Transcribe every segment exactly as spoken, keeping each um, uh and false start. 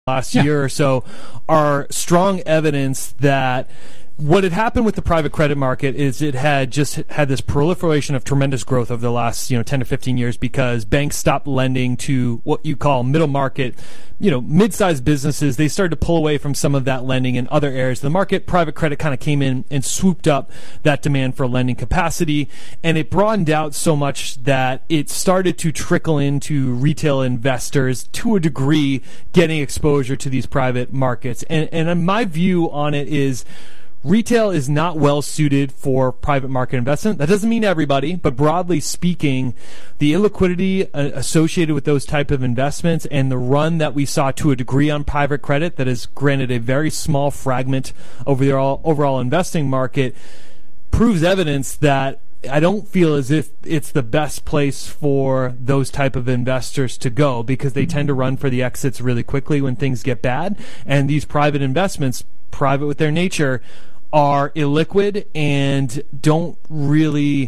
last yeah. year or so are strong evidence that what had happened with the private credit market is it had just had this proliferation of tremendous growth over the last, you know, ten to fifteen years because banks stopped lending to what you call middle market, you know, mid-sized businesses. They started to pull away from some of that lending in other areas of the market. Private credit kind of came in and swooped up that demand for lending capacity, and it broadened out so much that it started to trickle into retail investors to a degree getting exposure to these private markets. And, and my view on it is retail is not well suited for private market investment. That doesn't mean everybody, but broadly speaking, the illiquidity uh, associated with those type of investments and the run that we saw to a degree on private credit that is granted a very small fragment over the overall, overall investing market proves evidence that I don't feel as if it's the best place for those type of investors to go because they tend to run for the exits really quickly when things get bad. And these private investments, private with their nature, are illiquid and don't really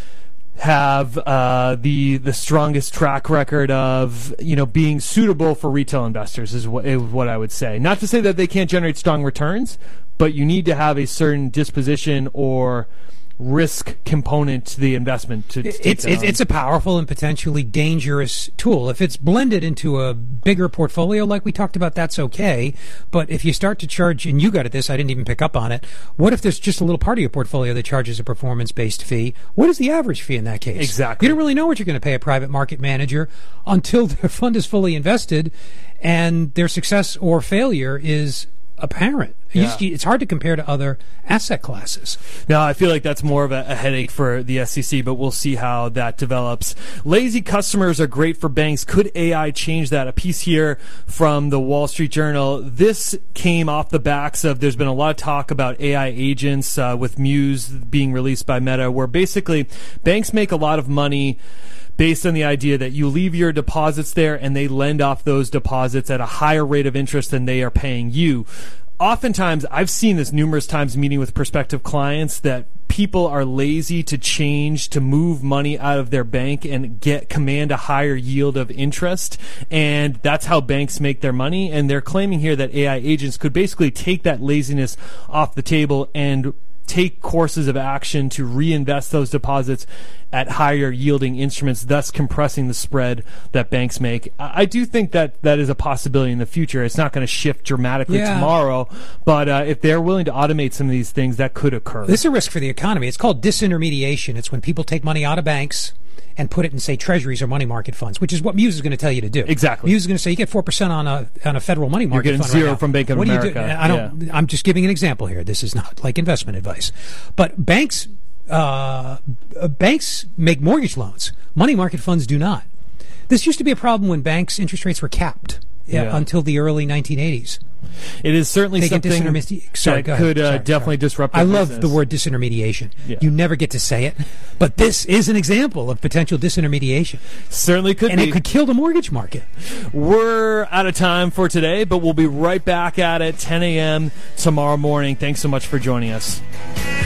have uh, the the strongest track record of, you know, being suitable for retail investors is what, is what I would say. Not to say that they can't generate strong returns, but you need to have a certain disposition or risk component to the investment. To, to it's it's, it's a powerful and potentially dangerous tool. If it's blended into a bigger portfolio like we talked about, that's okay. But if you start to charge, and you got at this, I didn't even pick up on it, what if there's just a little part of your portfolio that charges a performance-based fee? What is the average fee in that case? Exactly. You don't really know what you're going to pay a private market manager until their fund is fully invested and their success or failure is apparent. Yeah. Just, it's hard to compare to other asset classes. No, I feel like that's more of a, a headache for the S E C, but we'll see how that develops. Lazy customers are great for banks. Could A I change that? A piece here from the Wall Street Journal. This came off the backs of, there's been a lot of talk about A I agents uh, with Muse being released by Meta, where basically banks make a lot of money based on the idea that you leave your deposits there and they lend off those deposits at a higher rate of interest than they are paying you. Oftentimes, I've seen this numerous times meeting with prospective clients, that people are lazy to change, to move money out of their bank and get command a higher yield of interest. And that's how banks make their money. And they're claiming here that A I agents could basically take that laziness off the table and take courses of action to reinvest those deposits at higher yielding instruments, thus compressing the spread that banks make. I do think that that is a possibility in the future. It's not going to shift dramatically yeah. tomorrow, but uh, if they're willing to automate some of these things, that could occur. This is a risk for the economy. It's called disintermediation. It's when people take money out of banks and put it in, say, treasuries or money market funds, which is what Muse is going to tell you to do. Exactly. Muse is going to say you get four percent on a on a federal money market You're getting fund zero right now. from Bank of what America. Do you do? I don't. Yeah. I'm just giving an example here. This is not like investment advice, but banks uh, banks make mortgage loans. Money market funds do not. This used to be a problem when banks' interest rates were capped yeah, yeah. until the early nineteen eighties. It is certainly they something sorry, that could uh, sorry, definitely sorry. disrupt I business. love the word disintermediation. Yeah. You never get to say it, but this is an example of potential disintermediation. Certainly could and be. And it could kill the mortgage market. We're out of time for today, but we'll be right back at it ten a.m. tomorrow morning. Thanks so much for joining us.